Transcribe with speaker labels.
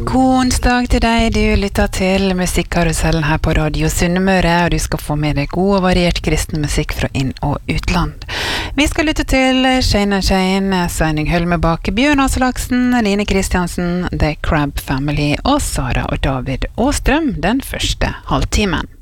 Speaker 1: God onsdag til deg, du lytter til Musikkarusellen her på Radio Sunnmøre, og du skal få med deg god og variert kristen musikk fra inn- og utland. Vi skal lytte til Shane & Shane, Sveining Hølmebakk, Bjørn Aslaksen, Line Kristiansen, The Crab Family og Sara og David Åstrøm den første halvtimen.